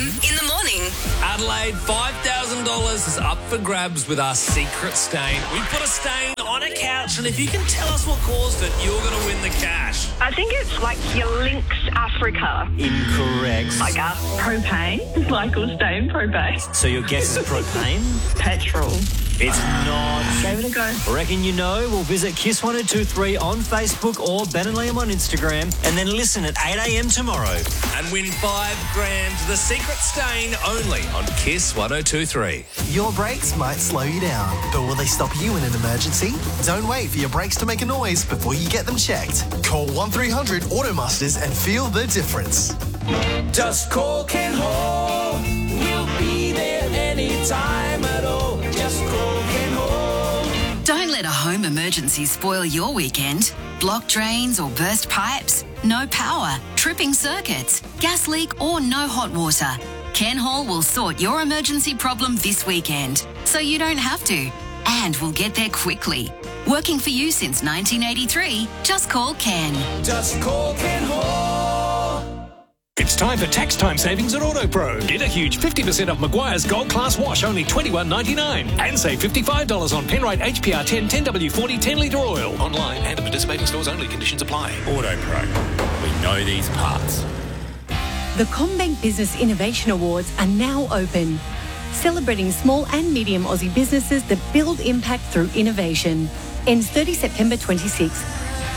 in the morning. Adelaide, $5,000 is up for grabs with our secret stain. We put a stain on a couch, and if you can tell us what caused it, you're going to win the cash. I think it's like your Lynx Africa. Incorrect. Like propane. Michael Stain propane. So your guess is propane? Petrol. It's not. Gave it a go. Reckon you know? We'll visit Kiss 1023 on Facebook or Ben and Liam on Instagram, and then listen at 8 a.m. tomorrow. And win $5,000. The secret stain only on Kiss 1023. Your brakes might slow you down, but will they stop you in an emergency? Don't wait for your brakes to make a noise before you get them checked. Call 1300 Automasters and feel the difference. Just call Ken Hall. We'll be there anytime at all. Just call Ken Hall. Don't let a home emergency spoil your weekend. Blocked drains or burst pipes, no power, tripping circuits, gas leak or no hot water. Ken Hall will sort your emergency problem this weekend, so you don't have to. And we'll get there quickly. Working for you since 1983, just call Ken. Just call Ken Hall. It's time for tax time savings at AutoPro. Get a huge 50% off Maguire's Gold Class Wash, only $21.99. And save $55 on Penrite HPR 10 10W40 10 litre oil. Online and at participating stores only. Conditions apply. AutoPro. We know these parts. The CommBank Business Innovation Awards are now open, celebrating small and medium Aussie businesses that build impact through innovation. Ends 30 September 26.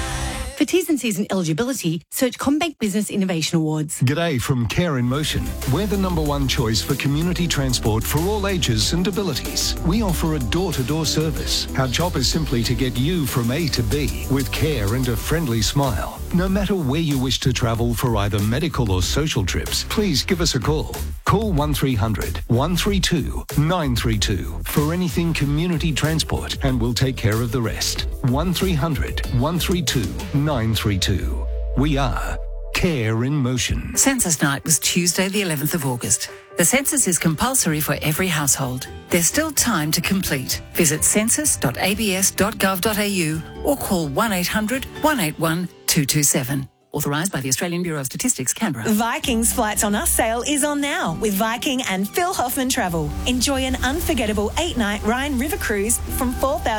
For T's and C's and eligibility, search CommBank Business Innovation Awards. G'day from Care in Motion. We're the #1 choice for community transport for all ages and abilities. We offer a door-to-door service. Our job is simply to get you from A to B with care and a friendly smile. No matter where you wish to travel for either medical or social trips, please give us a call. Call 1300 132 932 for anything community transport, and we'll take care of the rest. 1300 132 932. We are Care in Motion. Census night was Tuesday, the 11th of August. The census is compulsory for every household. There's still time to complete. Visit census.abs.gov.au or call 1800 181 227. Authorised by the Australian Bureau of Statistics, Canberra. Vikings Flights on Us sale is on now with Viking and Phil Hoffman Travel. Enjoy an unforgettable 8-night Rhine River cruise from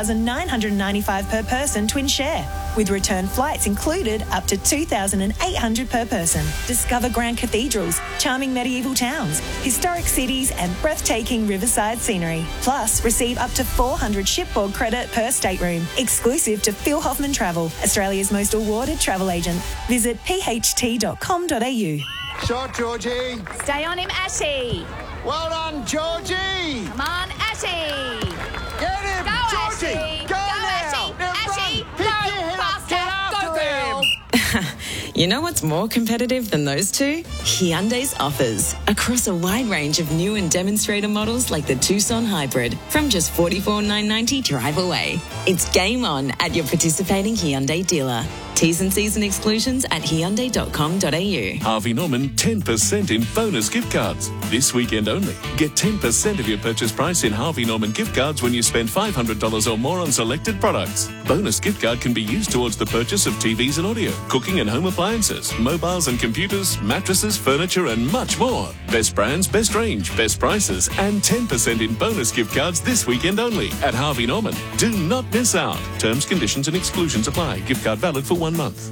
$4,995 per person twin share. With return flights included up to $2,800 per person. Discover grand cathedrals, charming medieval towns, historic cities and breathtaking riverside scenery. Plus, receive up to 400 shipboard credit per stateroom. Exclusive to Phil Hoffman Travel, Australia's most awarded travel agent. Visit pht.com.au. Shot, Georgie. Stay on him, Ashy. Well done, Georgie. Come on, Ashy. Get him, Go, Georgie. Ashy. Go Ashy. now. Now Ashy. run. Pick your head up. Get after him. You know what's more competitive than those two? Hyundai's offers. Across a wide range of new and demonstrator models like the Tucson Hybrid from just $44,990 drive away. It's game on at your participating Hyundai dealer. T's and C's and exclusions at Hyundai.com.au. Harvey Norman 10% in bonus gift cards. This weekend only. Get 10% of your purchase price in Harvey Norman gift cards when you spend $500 or more on selected products. Bonus gift card can be used towards the purchase of TVs and audio, cooking and home appliances, mobiles and computers, mattresses, furniture and much more. Best brands, best range, best prices and 10% in bonus gift cards this weekend only at Harvey Norman. Do not miss out. Terms, conditions and exclusions apply. Gift card valid for 1 month.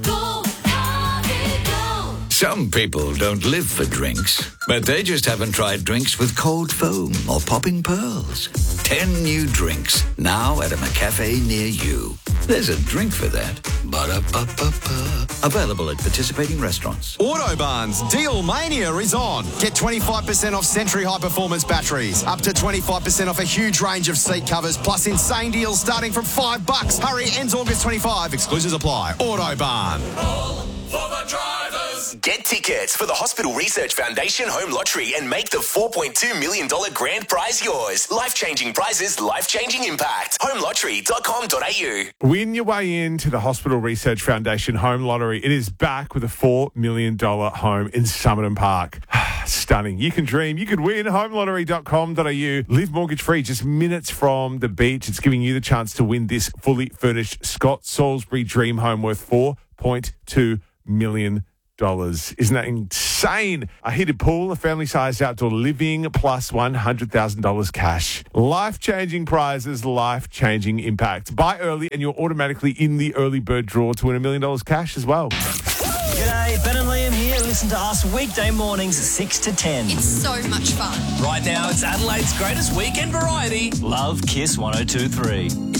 Some people don't live for drinks, but they just haven't tried drinks with cold foam or popping pearls. 10 new drinks, now at a McCafe near you. There's a drink for that. Ba-da-ba-ba-ba. Available at participating restaurants. Autobarn's Deal Mania is on. Get 25% off Century High Performance batteries, up to 25% off a huge range of seat covers, plus insane deals starting from $5. Hurry, ends August 25. Exclusions apply. Autobarn. For the drivers. Get tickets for the Hospital Research Foundation Home Lottery and make the $4.2 million grand prize yours. Life-changing prizes, life-changing impact. HomeLottery.com.au. Win your way into the Hospital Research Foundation Home Lottery. It is back with a $4 million home in Summerton Park. Stunning. You can dream. You could win. HomeLottery.com.au. Live mortgage-free, just minutes from the beach. It's giving you the chance to win this fully furnished Scott Salisbury dream home worth $4.2 million. Isn't that insane? A heated pool, a family-sized outdoor living, plus $100,000 cash. Life-changing prizes, life-changing impact. Buy early and you're automatically in the early bird draw to win $1 million cash as well. G'day, Ben and Liam here. Listen to us weekday mornings 6 to 10. It's so much fun. Right now, it's Adelaide's greatest weekend variety. Love Kiss 102.3.